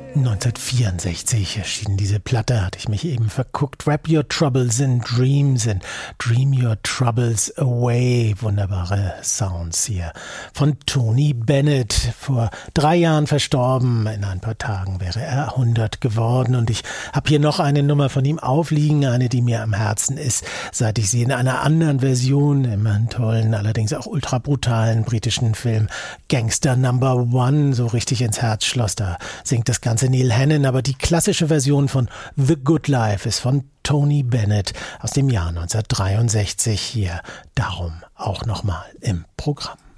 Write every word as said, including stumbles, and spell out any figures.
neunzehnhundertvierundsechzig erschien diese Platte, hatte ich mich eben verguckt. Wrap Your Troubles in Dreams and Dream Your Troubles Away. Wunderbare Sounds hier von Tony Bennett. Vor drei Jahren verstorben. In ein paar Tagen wäre er hundert geworden. Und ich habe hier noch eine Nummer von ihm aufliegen, eine, die mir am Herzen ist, seit ich sie in einer anderen Version, im tollen, allerdings auch ultra brutalen britischen Film Gangster Number One so richtig ins Herz schloss. Da singt das Ganze Neil Hannon, aber die klassische Version von The Good Life ist von Tony Bennett aus dem Jahr neunzehnhundertdreiundsechzig. Hier darum auch nochmal im Programm.